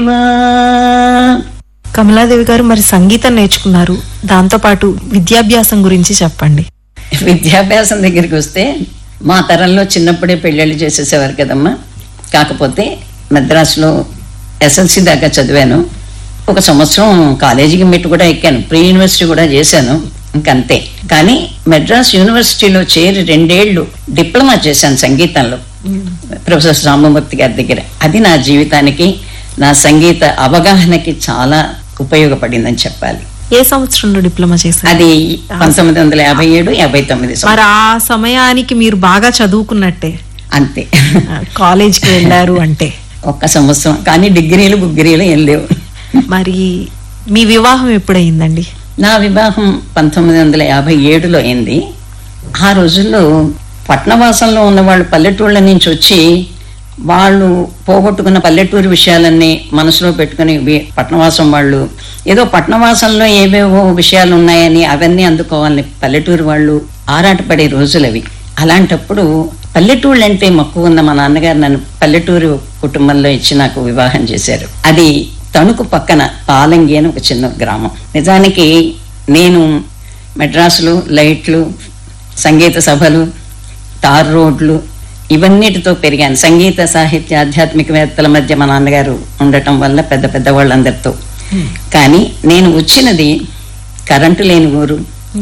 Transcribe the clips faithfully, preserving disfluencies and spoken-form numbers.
కమలాదేవి గారు, మరి సంగీతం నేర్చుకున్నారు, దాంతో పాటు విద్యాభ్యాసం గురించి చెప్పండి. విద్యాభ్యాసం దగ్గరికి వస్తే మా తరంలో చిన్నప్పుడే పెళ్ళిళ్ళు చేసేసేవారు కదమ్మా. కాకపోతే మద్రాసులో ఎస్ఎల్సి దాకా చదివాను. ఒక సంవత్సరం కాలేజీకి మెట్టు కూడా ఎక్కాను, ప్రీ యూనివర్సిటీ కూడా చేశాను, ఇంకంతే. కానీ మెడ్రాస్ యూనివర్సిటీలో చేరి రెండేళ్లు డిప్లొమా చేశాను సంగీతంలో ప్రొఫెసర్ రామమూర్తి గారి దగ్గర. అది నా జీవితానికి, నా సంగీత అవగాహనకి చాలా ఉపయోగపడిందని చెప్పాలి. ఏ సంవత్సరంలో డిప్లొమా చేశారు? అది పంతొమ్మిది వందల యాభై ఏడు యాభై తొమ్మిది మరి ఆ సమయానికి మీరు బాగా చదువుకున్నట్టే. అంతే. కాలేజ్కి వెళ్ళారు అంటే ఒక్క సంవత్సరం, కానీ డిగ్రీలు బుగ్గిరీలు ఏం లేవు. మరి మీ వివాహం ఎప్పుడయిందండి? నా వివాహం పంతొమ్మిది వందల యాభై ఏడులో అయింది. ఆ రోజుల్లో పట్నవాసంలో ఉన్న వాళ్ళు పల్లెటూళ్ళ నుంచి వచ్చి వాళ్ళు పోగొట్టుకున్న పల్లెటూరు విషయాలన్నీ మనసులో పెట్టుకుని పట్నవాసం వాళ్ళు ఏదో పట్నవాసంలో ఏవేవో విషయాలు ఉన్నాయని అవన్నీ అందుకోవాలని పల్లెటూరు వాళ్ళు ఆరాటపడే రోజులు అవి. అలాంటప్పుడు పల్లెటూళ్ళు అంటే మక్కువ ఉన్న మా నాన్నగారు నన్ను పల్లెటూరు కుటుంబంలో ఇచ్చి నాకు వివాహం చేశారు. అది తణుకు పక్కన పాలంగి అని ఒక చిన్న గ్రామం. నిజానికి నేను మెడ్రాసులు, లైట్లు, సంగీత సభలు, తార్ రోడ్లు ఇవన్నిటితో పెరిగాను. సంగీత సాహిత్య ఆధ్యాత్మికవేత్తల మధ్య మా నాన్నగారు ఉండటం వల్ల పెద్ద పెద్ద వాళ్ళందరితో. కానీ నేను వచ్చినది కరెంటు లేని ఊరు,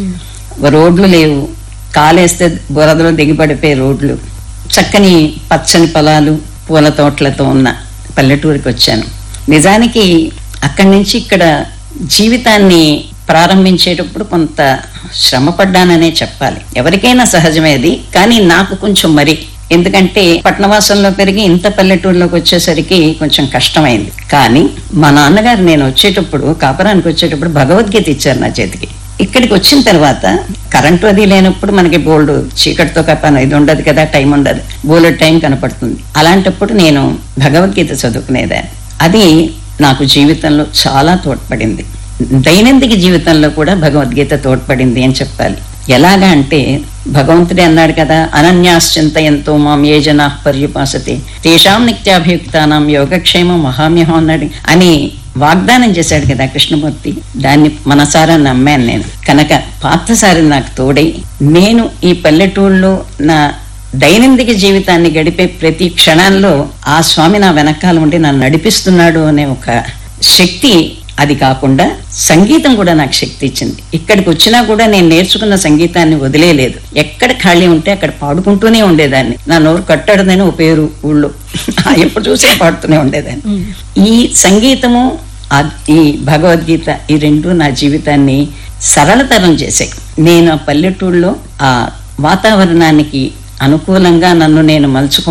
రోడ్లు లేవు, కాలేస్తే బురదలో దిగిపడిపోయే రోడ్లు, చక్కని పచ్చని పొలాలు, పూల తోటలతో ఉన్న పల్లెటూరికి వచ్చాను. నిజానికి అక్కడి నుంచి ఇక్కడ జీవితాన్ని ప్రారంభించేటప్పుడు కొంత శ్రమ పడ్డాననే చెప్పాలి. ఎవరికైనా సహజమేది, కానీ నాకు కొంచెం మరి, ఎందుకంటే పట్నవాసంలో పెరిగి ఇంత పల్లెటూరులోకి వచ్చేసరికి కొంచెం కష్టమైంది. కానీ మా నాన్నగారు నేను వచ్చేటప్పుడు, కాపురానికి వచ్చేటప్పుడు భగవద్గీత ఇచ్చారు నా చేతికి. ఇక్కడికి వచ్చిన తర్వాత కరెంటు అది లేనప్పుడు మనకి బోల్డ్ చీకటితో కప్పాను, ఇది ఉండదు కదా, టైం ఉండదు, బోల్డ్ టైం కనపడుతుంది. అలాంటప్పుడు నేను భగవద్గీత చదువుకునేదాన్ని. అది నాకు జీవితంలో చాలా తోడ్పడింది. దైనందిక జీవితంలో కూడా భగవద్గీత తోడ్పడింది అని చెప్పాలి. ఎలాగా అంటే భగవంతుడే అన్నాడు కదా, అనన్యాశ్చింతయంతో మాం ఏ జనా పర్యుపాసతే తేషాం నిత్యాభియుక్తానాం యోగక్షేమం మహామ్యహం అన్నాడు అని వాగ్దానం చేశాడు కదా కృష్ణమూర్తి. దాన్ని మనసారా నమ్మాను నేను. కనుక పార్థసారి నాకు తోడై నేను ఈ పల్లెటూళ్ళలో నా దైనందిక జీవితాన్ని గడిపే ప్రతి క్షణాల్లో ఆ స్వామి నా వెనకాల ఉండి నన్ను నడిపిస్తున్నాడు అనే ఒక శక్తి. అది కాకుండా సంగీతం కూడా నాకు శక్తి ఇచ్చింది. ఇక్కడికి వచ్చినా కూడా నేను నేర్చుకున్న సంగీతాన్ని వదిలేయలేదు. ఎక్కడ ఖాళీ ఉంటే అక్కడ పాడుకుంటూనే ఉండేదాన్ని. నా నోరు కట్టడదని ఒక పేరు ఊళ్ళో, ఎప్పుడు చూసే పాడుతూనే ఉండేదాన్ని. ఈ సంగీతము, ఈ భగవద్గీత, ఈ రెండు నా జీవితాన్ని సరళతరం చేశాయి. నేను ఆ పల్లెటూళ్ళలో ఆ వాతావరణానికి అనుకూలంగా నన్ను నేను మలుచుకో